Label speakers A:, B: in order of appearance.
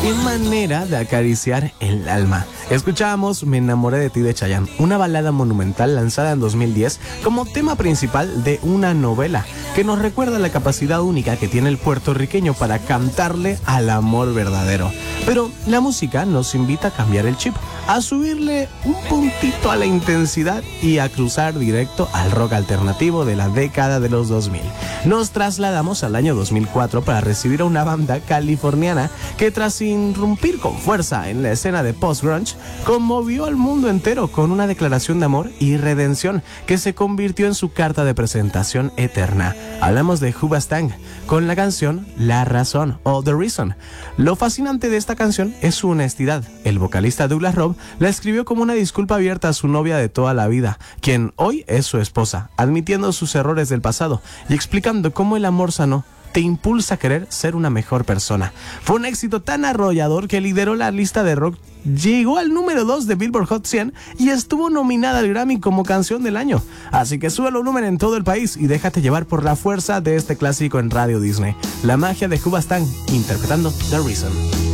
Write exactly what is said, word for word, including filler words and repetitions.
A: Qué manera de acariciar el alma. Escuchábamos Me enamoré de ti de Chayanne, una balada monumental lanzada en dos mil diez como tema principal de una novela que nos recuerda la capacidad única que tiene el puertorriqueño para cantarle al amor verdadero. Pero la música nos invita a cambiar el chip, a subirle un puntito a la intensidad y a cruzar directo al rock alternativo de la década de los dos mil. Nos trasladamos al año dos mil cuatro para recibir a una banda californiana que, tras irrumpir con fuerza en la escena de post-grunge, conmovió al mundo entero con una declaración de amor y redención que se convirtió en su carta de presentación eterna. Hablamos de Hoobastank con la canción La Razón o The Reason. Lo fascinante de esta canción es su honestidad. El vocalista Douglas Robb la escribió como una disculpa abierta a su novia de toda la vida, quien hoy es su esposa, admitiendo sus errores del pasado y explicando cómo el amor sano te impulsa a querer ser una mejor persona. Fue un éxito tan arrollador que lideró la lista de rock, llegó al número dos de Billboard Hot cien y estuvo nominada al Grammy como canción del año. Así que sube el volumen en todo el país y déjate llevar por la fuerza de este clásico en Radio Disney. La magia de Hoobastank interpretando The Reason.